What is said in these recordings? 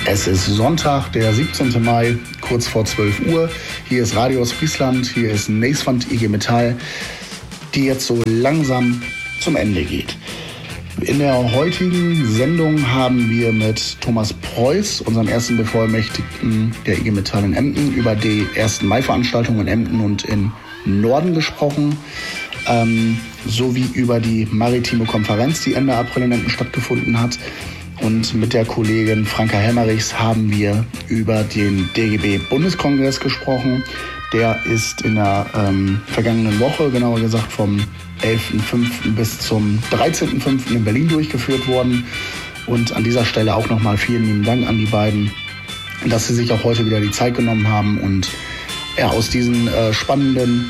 Es ist Sonntag, der 17. Mai, kurz vor 12 Uhr. Hier ist Radio Ostfriesland, hier ist Neeswand IG Metall, die jetzt so langsam zum Ende geht. In der heutigen Sendung haben wir mit Thomas Preuß, unserem ersten Bevollmächtigten der IG Metall in Emden, über die ersten Mai-Veranstaltungen in Emden und in Norden gesprochen, sowie über die maritime Konferenz, die Ende April in Emden stattgefunden hat. Und mit der Kollegin Franka Hemmerichs haben wir über den DGB-Bundeskongress gesprochen. Der ist in der vergangenen Woche, genauer gesagt vom 11.05. bis zum 13.05. in Berlin durchgeführt worden. Und an dieser Stelle auch nochmal vielen lieben Dank an die beiden, dass sie sich auch heute wieder die Zeit genommen haben und aus diesen spannenden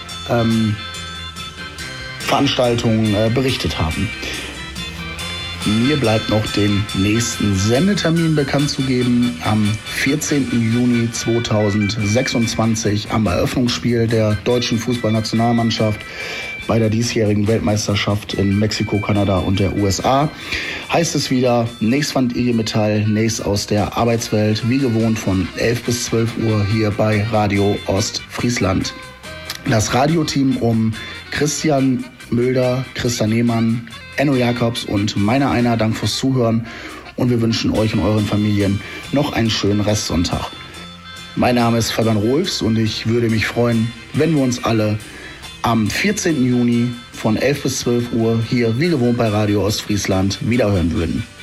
Veranstaltungen berichtet haben. Mir bleibt noch den nächsten Sendetermin bekannt zu geben. Am 14. Juni 2026 am Eröffnungsspiel der deutschen Fußballnationalmannschaft bei der diesjährigen Weltmeisterschaft in Mexiko, Kanada und der USA. Heißt es wieder Neeswand IG Metall, Nees aus der Arbeitswelt, wie gewohnt von 11 bis 12 Uhr hier bei Radio Ostfriesland. Das Radioteam um Christian Mülder, Christa Nehmann, Enno Jakobs und meiner einer Dank fürs Zuhören und wir wünschen euch und euren Familien noch einen schönen Restsonntag. Mein Name ist Fabian Rolfs und ich würde mich freuen, wenn wir uns alle am 14. Juni von 11 bis 12 Uhr hier wie gewohnt bei Radio Ostfriesland wiederhören würden.